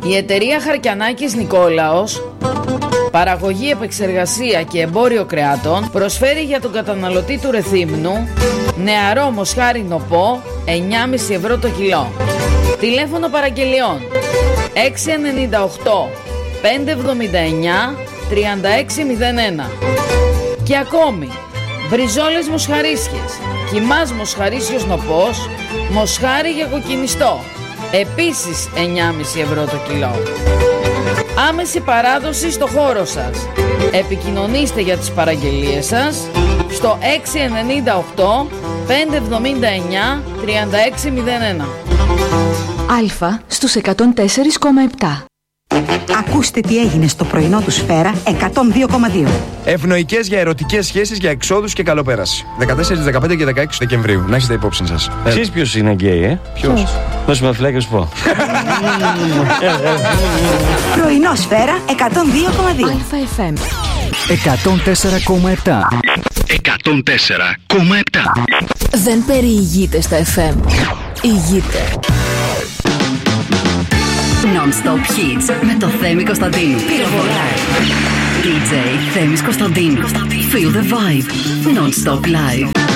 Η εταιρεία Χαρκιανάκης Νικόλαος, παραγωγή, επεξεργασία και εμπόριο κρεάτων, προσφέρει για τον καταναλωτή του Ρεθύμνου νεαρό μοσχάρι νοπό 9,5 ευρώ το κιλό. Τηλέφωνο παραγγελιών 698 579 3601. Και ακόμη μπριζόλες μοσχαρίσιες, κιμάς μοσχαρίσιος νοπός, μοσχάρι για κοκκινιστό, επίσης 9,5 ευρώ το κιλό. Άμεση παράδοση στο χώρο σας. Επικοινωνήστε για τις παραγγελίες σας στο 698 579 3601. Αλφα στους 104,7. Ακούστε τι έγινε στο πρωινό του Σφαίρα 102,2. Ευνοϊκές για ερωτικές σχέσεις για εξόδους και καλοπέραση. 14, 15 και 16 Δεκεμβρίου. Να έχετε υπόψη σας. Ξέρεις ποιος είναι γκέι, Ποιος? Δώσε με φλέκες πω. Πρωινό Σφαίρα 102,2. Αλφα FM 104,7. 104,7. Δεν περιηγείται στα FM. Ηγείται. Non-stop hits με το Θέμη Κωνσταντίνου. Πυροβολά. DJ Θέμης Κωνσταντίνου. Feel the vibe. Non-stop live.